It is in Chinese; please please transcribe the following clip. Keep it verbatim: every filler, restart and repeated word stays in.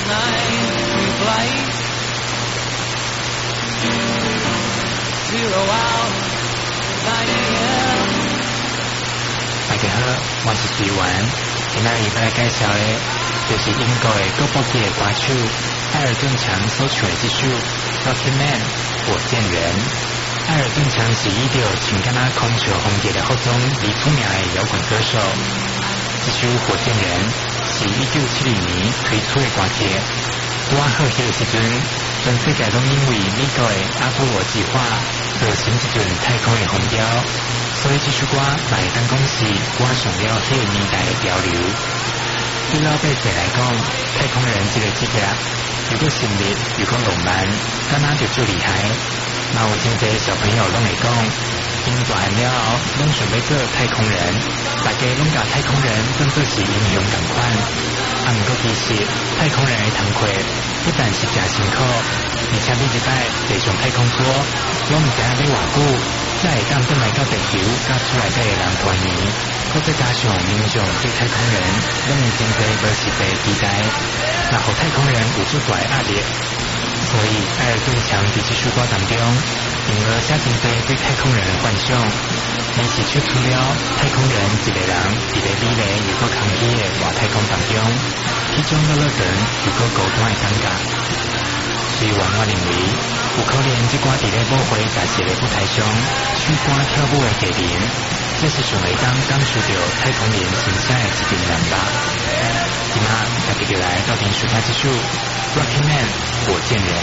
大家好，我是徐元。今仔日要来介绍的，就是英国的国宝级的歌手艾尔顿强所唱的这首《Rocket Man》火箭人。艾尔顿强是一条像敢若空手风格的福中而出名的摇滚歌手。这首《火箭人》是一九七零年推出的歌曲。拄啊好迄个时阵，全世界拢因为美国的阿波罗计划造成一阵太空的风潮，所以这首歌嘛会当讲是赶上了迄个年代的潮流。对老百姓来讲，太空人这个职业，如果神秘又讲浪漫，敢若就足厉害。嘛有真侪小朋友拢会讲，因大汉了后，拢想要做太空人，大家拢甲太空人当作是英雄同款。啊，毋过其实太空人的工课不但是真辛苦，而且你一摆坐上太空梭，拢毋知影要偌久，才会当转来到地球，甲厝内底的人团圆。搁再加上民众对太空人拢有真侪无实际期待，那互太空人有足大的压力。所以艾尔顿强伫这首歌当中，用了写真侪对太空人的幻想，伊是唱出了太空人一个人伫个美丽又搁空虚的外太空当中，迄种乐乐等又搁孤单的感觉。虽然我认为，有可能这歌伫咧舞会杂志的舞台上唱歌跳舞的艺人，这是上会当感受到太空人真正的一群人吧。今仔大家就来到底收听这首《Rocket Man》火箭人。